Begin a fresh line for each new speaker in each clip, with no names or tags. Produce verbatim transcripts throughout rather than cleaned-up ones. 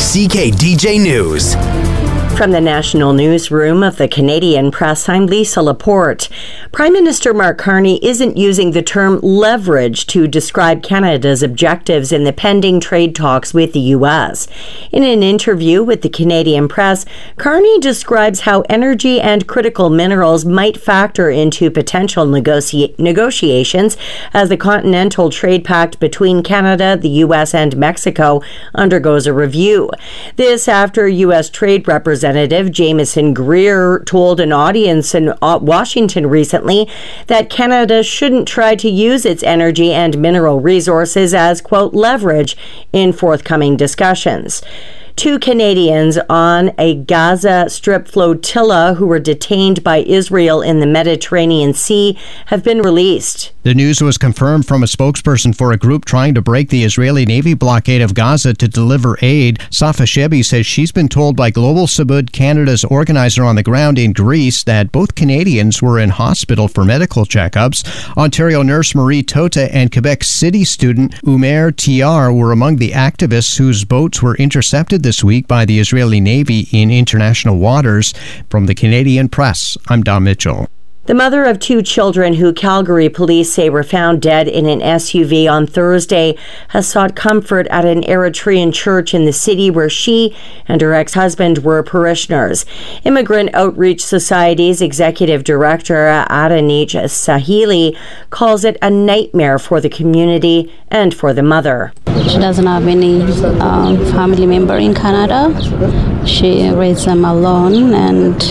C K D J News.
From the National Newsroom of the Canadian Press, I'm Lisa Laporte. Prime Minister Mark Carney isn't using the term leverage to describe Canada's objectives in the pending trade talks with the U S. In an interview with the Canadian Press, Carney describes how energy and critical minerals might factor into potential negoci- negotiations as the Continental Trade Pact between Canada, the U S, and Mexico undergoes a review. This after U S Trade Representative Jameson Greer told an audience in Washington recently that Canada shouldn't try to use its energy and mineral resources as, quote, leverage in forthcoming discussions. Two Canadians on a Gaza Strip flotilla who were detained by Israel in the Mediterranean Sea have been released.
The news was confirmed from a spokesperson for a group trying to break the Israeli Navy blockade of Gaza to deliver aid. Safa Shebi says she's been told by Global Sabud, Canada's organizer on the ground in Greece, that both Canadians were in hospital for medical checkups. Ontario nurse Marie Tota and Quebec City student Umer Tiar were among the activists whose boats were intercepted this week by the Israeli Navy in international waters. From the Canadian Press, I'm Don Mitchell.
The mother of two children who Calgary police say were found dead in an S U V on Thursday has sought comfort at an Eritrean church in the city where she and her ex-husband were parishioners. Immigrant Outreach Society's executive director, Adanich Sahili, calls it a nightmare for the community and for the mother.
She doesn't have any um, family member in Canada. She raised them alone, and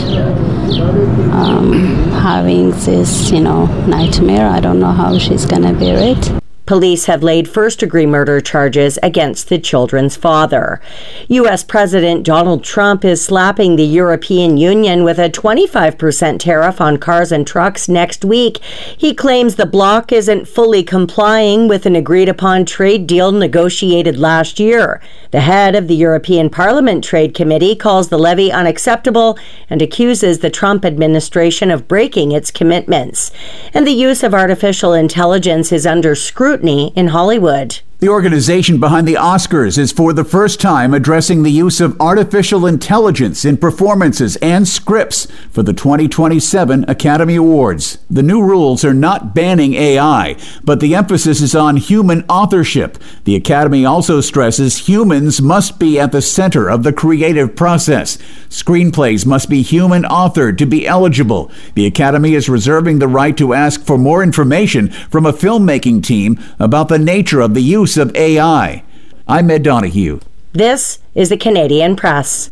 um, having this, you know, nightmare. I don't know how she's going to bear it.
Police have laid first-degree murder charges against the children's father. U S President Donald Trump is slapping the European Union with a twenty-five percent tariff on cars and trucks next week. He claims the bloc isn't fully complying with an agreed-upon trade deal negotiated last year. The head of the European Parliament Trade Committee calls the levy unacceptable and accuses the Trump administration of breaking its commitments. And the use of artificial intelligence is under scrutiny in Hollywood.
The organization behind the Oscars is for the first time addressing the use of artificial intelligence in performances and scripts for the twenty twenty-seven Academy Awards. The new rules are not banning A I, but the emphasis is on human authorship. The Academy also stresses humans must be at the center of the creative process. Screenplays must be human authored to be eligible. The Academy is reserving the right to ask for more information from a filmmaking team about the nature of the use of A I. I'm Ed Donahue.
This is the Canadian Press.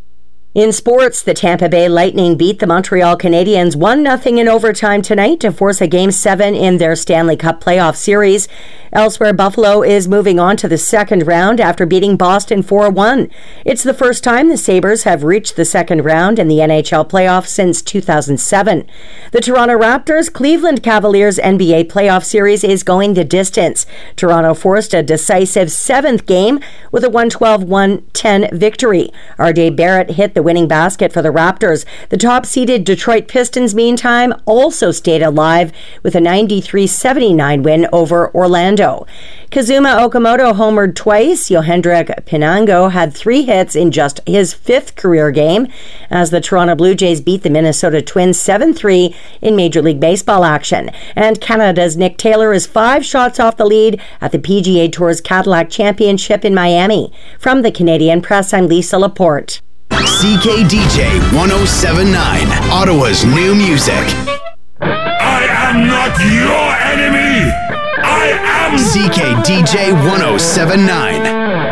In sports, the Tampa Bay Lightning beat the Montreal Canadiens one nothing in overtime tonight to force a Game seven in their Stanley Cup playoff series. Elsewhere, Buffalo is moving on to the second round after beating Boston four one. It's the first time the Sabres have reached the second round in the N H L playoffs since two thousand seven. The Toronto Raptors Cleveland Cavaliers N B A playoff series is going the distance. Toronto forced a decisive seventh game with a one twelve one ten victory. R J Barrett hit the winning basket for the Raptors. The top-seeded Detroit Pistons, meantime, also stayed alive with a ninety-three seventy-nine win over Orlando. Kazuma Okamoto homered twice. Yohendrick Pinango had three hits in just his fifth career game as the Toronto Blue Jays beat the Minnesota Twins seven three in Major League Baseball action. And Canada's Nick Taylor is five shots off the lead at the P G A Tour's Cadillac Championship in Miami. From the Canadian Press, I'm Lisa Laporte.
C K D J one oh seven point nine, Ottawa's new music.
I am not your enemy. I am
C K D J one oh seven point nine.